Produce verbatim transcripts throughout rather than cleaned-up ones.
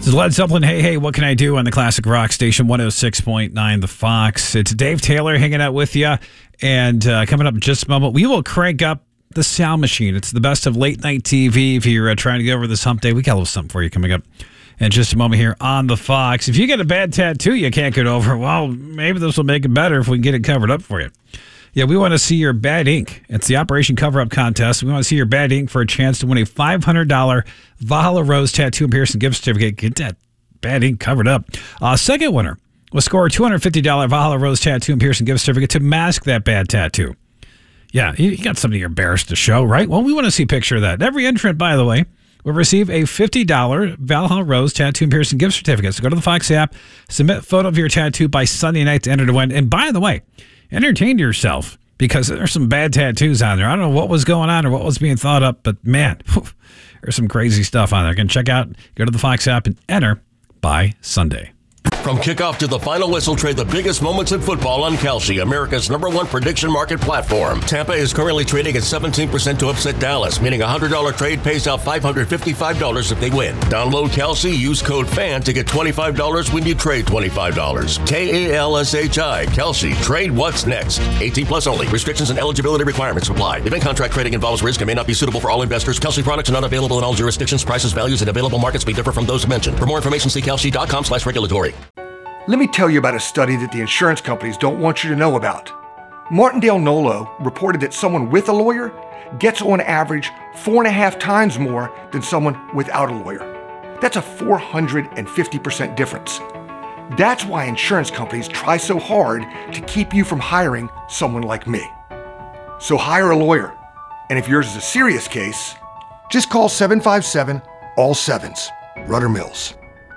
This is Led Zeppelin, Hey, Hey, What Can I Do on the Classic Rock Station, one oh six point nine The Fox. It's Dave Taylor hanging out with you. And uh, coming up in just a moment, we will crank up the sound machine. It's the best of late night T V. If you're uh, trying to get over this hump day, we got a little something for you coming up in just a moment here on The Fox. If you get a bad tattoo you can't get over, well, maybe this will make it better if we can get it covered up for you. Yeah, we want to see your bad ink. It's the Operation Cover Up Contest. We want to see your bad ink for a chance to win a five hundred dollars Valhalla Rose Tattoo and Piercing gift certificate. Get that bad ink covered up. Uh, second winner will score a two hundred fifty dollars Valhalla Rose Tattoo and Piercing gift certificate to mask that bad tattoo. Yeah, you got something you're embarrassed to show, right? Well, we want to see a picture of that. Every entrant, by the way, will receive a fifty dollars Valhalla Rose Tattoo and Piercing gift certificate. So go to the Fox app, submit a photo of your tattoo by Sunday night to enter to win. And by the way, entertain yourself because there's some bad tattoos on there. I don't know what was going on or what was being thought up, but man, whew, there's some crazy stuff on there. You can check out, go to the Fox app and enter by Sunday. From kickoff to the final whistle, trade the biggest moments in football on Kalshi, America's number one prediction market platform. Tampa is currently trading at seventeen percent to upset Dallas, meaning a one hundred dollars trade pays out five hundred fifty-five dollars if they win. Download Kalshi, use code FAN to get twenty-five dollars when you trade twenty-five dollars. K A L S H I, Kalshi. Trade what's next. eighteen plus only. Restrictions and eligibility requirements apply. Event contract trading involves risk and may not be suitable for all investors. Kalshi products are not available in all jurisdictions. Prices, values, and available markets may differ from those mentioned. For more information, see kalshi.com slash regulatory. Let me tell you about a study that the insurance companies don't want you to know about. Martindale Nolo reported that someone with a lawyer gets on average four and a half times more than someone without a lawyer. That's a four hundred fifty percent difference. That's why insurance companies try so hard to keep you from hiring someone like me. So hire a lawyer. And if yours is a serious case, just call seven five seven, all sevens. Rudder Mills.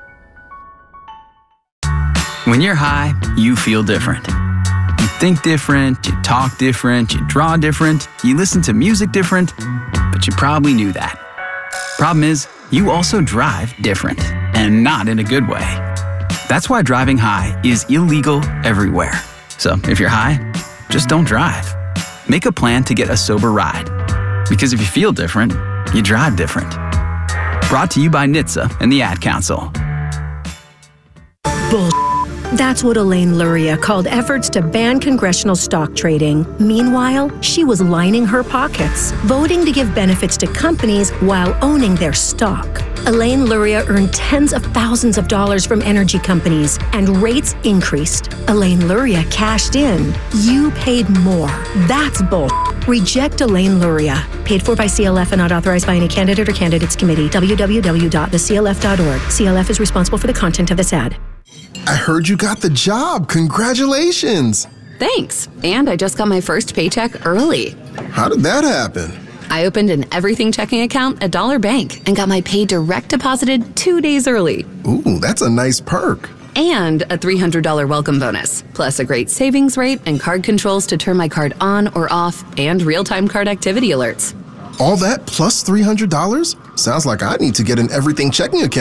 When you're high, you feel different. You think different, you talk different, you draw different, you listen to music different, but you probably knew that. Problem is, you also drive different, and not in a good way. That's why driving high is illegal everywhere. So if you're high, just don't drive. Make a plan to get a sober ride. Because if you feel different, you drive different. Brought to you by N H T S A and the Ad Council. Bull. That's what Elaine Luria called efforts to ban congressional stock trading. Meanwhile, she was lining her pockets, voting to give benefits to companies while owning their stock. Elaine Luria earned tens of thousands of dollars from energy companies, and rates increased. Elaine Luria cashed in. You paid more. That's bull. Reject Elaine Luria. Paid for by C L F and not authorized by any candidate or candidates committee. w w w dot the c l f dot org. C L F is responsible for the content of this ad. I heard you got the job. Congratulations. Thanks. And I just got my first paycheck early. How did that happen? I opened an everything checking account at Dollar Bank and got my pay direct deposited two days early. Ooh, that's a nice perk. And a three hundred dollars welcome bonus, plus a great savings rate and card controls to turn my card on or off, and real-time card activity alerts. All that plus three hundred dollars? Sounds like I need to get an everything checking account.